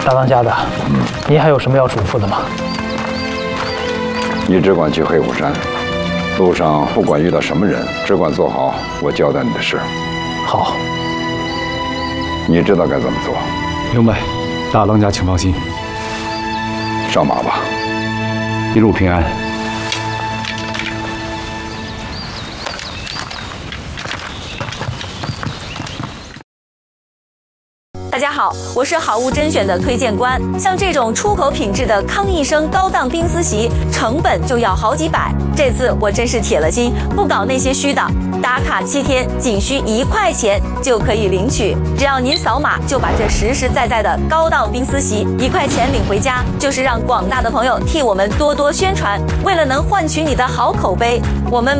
大当家的，您还有什么要嘱咐的吗？ 你只管去黑虎山，路上不管遇到什么人，只管做好我交代你的事。 好。 你知道该怎么做。 明白，大当家请放心。 上马吧。 一路平安。 大家好，我是好物甄选的推荐官。像这种出口品质的康益生高档冰丝席，成本就要好几百。这次我真是铁了心，不搞那些虚的。打卡7天，仅需1块钱就可以领取。只要您扫码，就把这实实在在的高档冰丝席1块钱领回家，就是让广大的朋友替我们多多宣传。为了能换取你的好口碑，我们